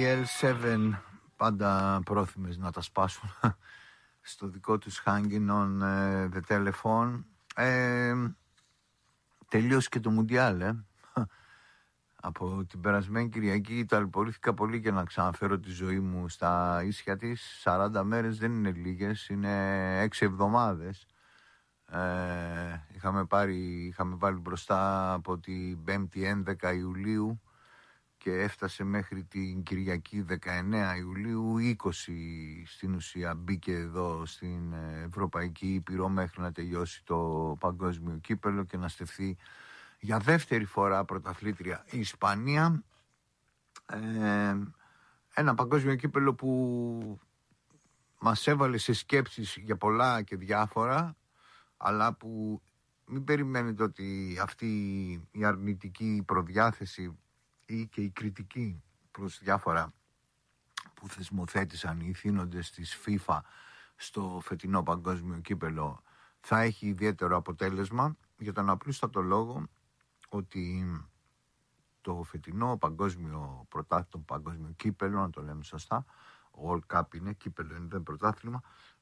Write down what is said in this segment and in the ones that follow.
L7 πάντα πρόθυμες να τα σπάσουν στο δικό τους hanging on the telephone. Τελείωσε και το Μουντιάλ, Από την περασμένη Κυριακή ταλαιπωρήθηκα πολύ για να ξαναφέρω τη ζωή μου στα ίσια της. 40 μέρες δεν είναι λίγες, είναι 6 εβδομάδες. Είχαμε βάλει μπροστά από την 5η 11 Ιουλίου και έφτασε μέχρι την Κυριακή 19 Ιουλίου. 20 στην ουσία μπήκε εδώ στην Ευρωπαϊκή Ήπειρο μέχρι να τελειώσει το παγκόσμιο κύπελο και να στεφθεί για δεύτερη φορά πρωταθλήτρια η Ισπανία. Ένα παγκόσμιο κύπελο που μας έβαλε σε σκέψεις για πολλά και διάφορα, αλλά που μην περιμένετε ότι αυτή η αρνητική προδιάθεση ή και η κριτική προς διάφορα που θεσμοθέτησαν οι ηθήνοντες της FIFA στο φετινό παγκόσμιο κύπελο θα έχει ιδιαίτερο αποτέλεσμα, για τον απλούστατο λόγο ότι το φετινό παγκόσμιο πρωτάθλημα, παγκόσμιο κύπελο, να το λέμε σωστά, World Cup είναι, κύπελο είναι, δεν πρωτάθλημα,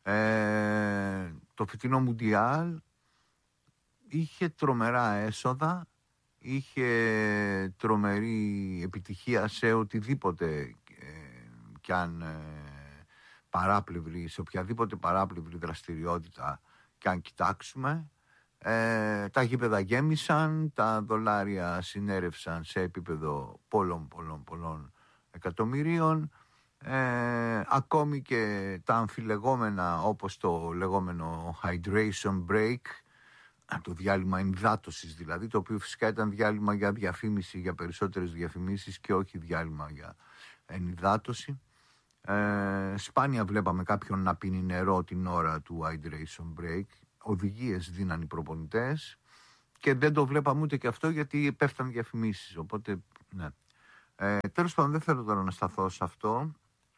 το φετινό Μουντιάλ είχε τρομερά έσοδα, είχε τρομερή επιτυχία σε οτιδήποτε κι αν παράπλευρη, σε οποιαδήποτε παράπλευρη δραστηριότητα κι αν κοιτάξουμε. Τα γήπεδα γέμισαν, τα δολάρια συνέρευσαν σε επίπεδο πολλών εκατομμυρίων. Ακόμη και τα αμφιλεγόμενα, όπως το λεγόμενο hydration break, το διάλειμμα ενυδάτωσης δηλαδή, το οποίο φυσικά ήταν διάλειμμα για διαφήμιση, για περισσότερες διαφημίσεις και όχι διάλειμμα για ενυδάτωση. Σπάνια βλέπαμε κάποιον να πίνει νερό την ώρα του hydration break. Οδηγίες δίναν οι προπονητές και δεν το βλέπαμε ούτε και αυτό, γιατί πέφταν διαφημίσεις, οπότε ναι. Τέλος πάντων, δεν θέλω τώρα να σταθώ σε αυτό.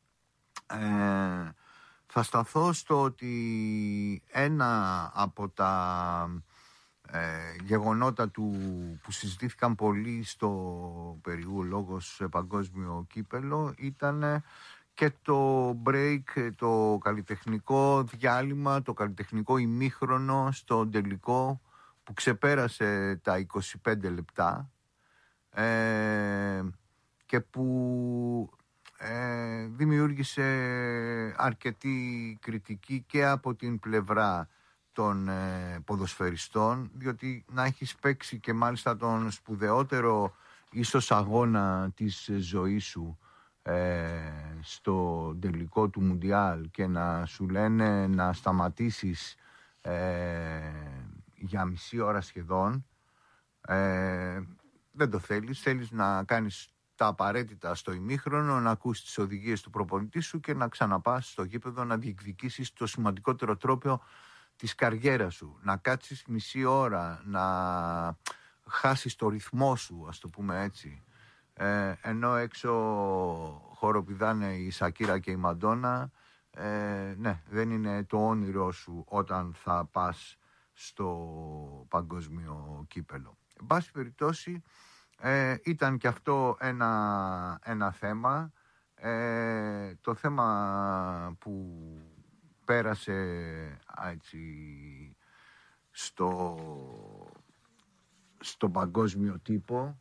Θα σταθώ στο ότι ένα από τα γεγονότα που συζητήθηκαν πολύ στο περιού λόγος παγκόσμιο κύπελο ήταν και το break, το καλλιτεχνικό διάλειμμα, το καλλιτεχνικό ημίχρονο στο τελικό που ξεπέρασε τα 25 λεπτά και που δημιούργησε αρκετή κριτική και από την πλευρά των ποδοσφαιριστών, διότι να έχεις παίξει και μάλιστα τον σπουδαιότερο ίσως αγώνα της ζωής σου στο τελικό του Μουντιάλ και να σου λένε να σταματήσεις για μισή ώρα σχεδόν, δεν το θέλεις να κάνεις τα απαραίτητα στο ημίχρονο, να ακούσεις τις οδηγίες του προπονητή σου και να ξαναπάς στο γήπεδο να διεκδικήσεις το σημαντικότερο τρόπαιο της καριέρας σου, να κάτσεις μισή ώρα, να χάσεις το ρυθμό σου, ας το πούμε έτσι, ενώ έξω χοροπηδάνε η Σακύρα και η Μαντόνα. Ναι, δεν είναι το όνειρό σου όταν θα πας στο παγκόσμιο κύπελο. Εν πάση περιπτώσει, ήταν και αυτό ένα θέμα. Το θέμα που πέρασε έτσι στο παγκόσμιο τύπο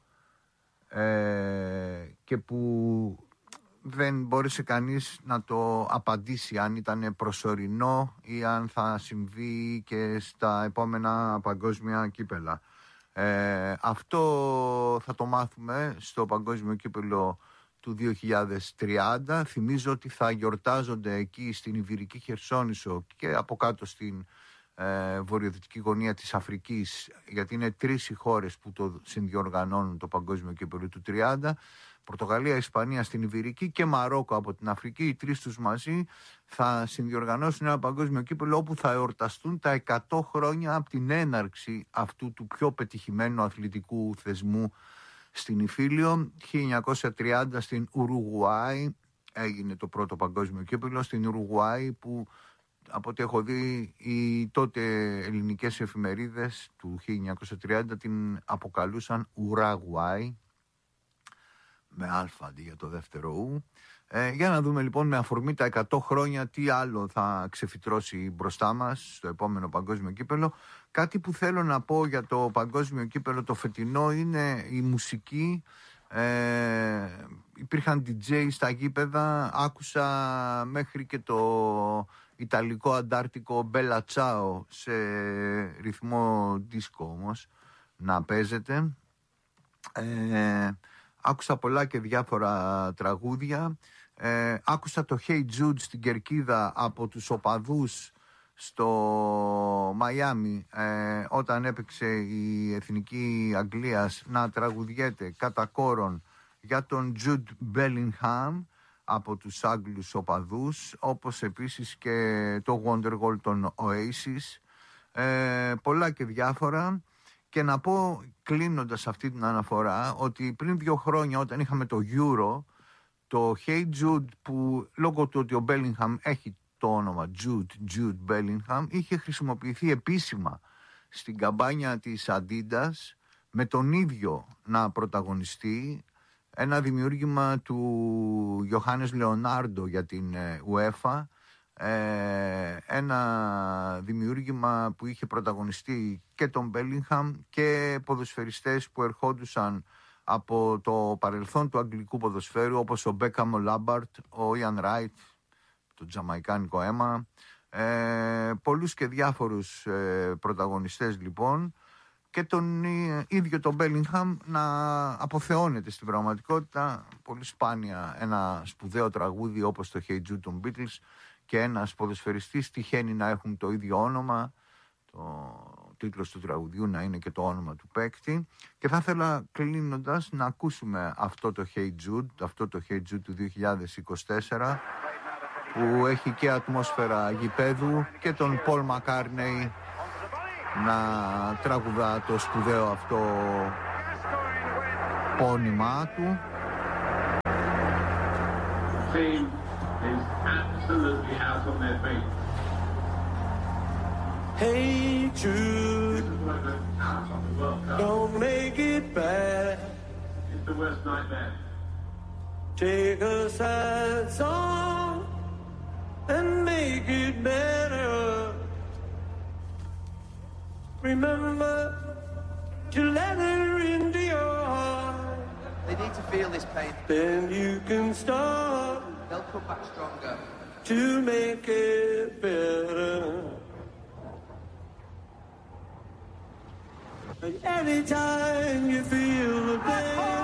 και που δεν μπόρεσε κανείς να το απαντήσει αν ήταν προσωρινό ή αν θα συμβεί και στα επόμενα παγκόσμια κύπελα. Αυτό θα το μάθουμε στο παγκόσμιο κύπελο του 2030. Θυμίζω ότι θα γιορτάζονται εκεί στην Ιβηρική Χερσόνησο και από κάτω στην βορειοδυτική γωνία της Αφρικής, γιατί είναι 3 οι χώρες που το συνδιοργανώνουν το παγκόσμιο κύπελο του 30. Πορτογαλία, Ισπανία στην Ιβηρική και Μαρόκο από την Αφρική. Οι 3 τους μαζί θα συνδιοργανώσουν ένα παγκόσμιο κύπελο όπου θα εορταστούν τα 100 χρόνια από την έναρξη αυτού του πιο πετυχημένου αθλητικού θεσμού στην Ιφίλιο. 1930 στην Ουρουγουάη έγινε το πρώτο παγκόσμιο κύπελο, στην Ουρουγουάη, που από ό,τι έχω δει οι τότε ελληνικές εφημερίδες του 1930 την αποκαλούσαν Ουράγουάη, με αλφα αντί για το δεύτερο ου. Για να δούμε λοιπόν με αφορμή τα 100 χρόνια τι άλλο θα ξεφυτρώσει μπροστά μας στο επόμενο παγκόσμιο κύπελο. Κάτι που θέλω να πω για το παγκόσμιο κύπελο το φετινό είναι η μουσική. Υπήρχαν DJ στα γήπεδα, άκουσα μέχρι και το ιταλικό αντάρτικο Bella Ciao σε ρυθμό δίσκο όμως να παίζεται. Άκουσα πολλά και διάφορα τραγούδια. Άκουσα το Hey Jude στην κερκίδα από τους οπαδούς στο Μαϊάμι όταν έπαιξε η Εθνική Αγγλίας να τραγουδιέται κατά κόρον για τον Jude Bellingham από τους Άγγλους οπαδούς, όπως επίσης και το Wonderwall των Oasis, πολλά και διάφορα. Και να πω κλείνοντας αυτή την αναφορά ότι πριν 2 χρόνια όταν είχαμε το Euro, το Hey Jude που λόγω του ότι ο Bellingham έχει το όνομα Jude Bellingham είχε χρησιμοποιηθεί επίσημα στην καμπάνια της Adidas με τον ίδιο να πρωταγωνιστεί, ένα δημιούργημα του Johannes Leonardo για την UEFA, ένα δημιούργημα που είχε πρωταγωνιστεί και τον Bellingham και ποδοσφαιριστές που ερχόντουσαν από το παρελθόν του αγγλικού ποδοσφαίρου όπως ο Beckham, ο Lampard, ο Ian Wright, το τζαμαϊκάνικο αίμα, πολλούς και διάφορους πρωταγωνιστές λοιπόν, και τον ίδιο τον Bellingham να αποθεώνεται στην πραγματικότητα. Πολύ σπάνια ένα σπουδαίο τραγούδι όπως το Hey Jude των Beatles και ένας ποδοσφαιριστής τυχαίνει να έχουν το ίδιο όνομα, το τίτλος του τραγουδιού να είναι και το όνομα του παίκτη. Και θα ήθελα κλείνοντας να ακούσουμε αυτό το Hey Jude του 2024 που έχει και ατμόσφαιρα γηπέδου και τον Paul McCartney να τραγουδά το σπουδαίο αυτό πόνημά του. Hey Jude, don't make it bad. It's the worst nightmare. Take a sad song and make it better. Remember to let her into your heart. They need to feel this pain. Then you can start. They'll come back stronger. To make it better. Anytime you feel the pain.